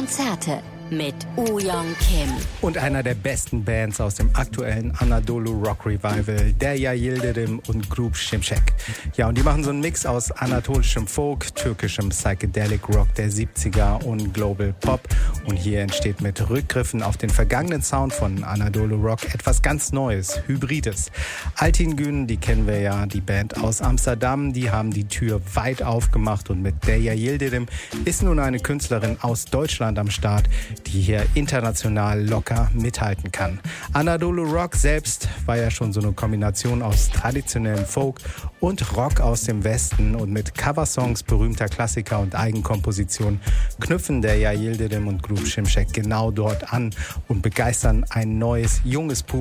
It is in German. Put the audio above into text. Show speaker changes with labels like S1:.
S1: Konzerte mit Oh Young Kim.
S2: Und einer der besten Bands aus dem aktuellen Anadolu Rock Revival, Derya Yildirim und Grup Şimşek. Ja, und die machen so einen Mix aus anatolischem Folk, türkischem Psychedelic Rock der 70er und Global Pop. Und hier entsteht mit Rückgriffen auf den vergangenen Sound von Anadolu Rock etwas ganz Neues, Hybrides. Altin Gün, die kennen wir ja, die Band aus Amsterdam, die haben die Tür weit aufgemacht und mit Derya Yildirim ist nun eine Künstlerin aus Deutschland am Start, die hier international locker mithalten kann. Anadolu Rock selbst war ja schon so eine Kombination aus traditionellem Folk und Rock aus dem Westen, und mit Coversongs berühmter Klassiker und Eigenkompositionen knüpfen Derya Yildirim und Grup Şimşek genau dort an und begeistern ein neues, junges Publikum